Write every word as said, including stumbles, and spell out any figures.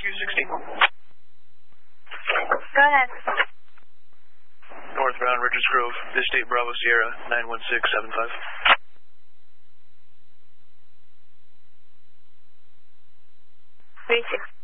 two sixty. Go ahead. Northbound Richards Grove, this state Bravo Sierra, nine one six seven five. three six.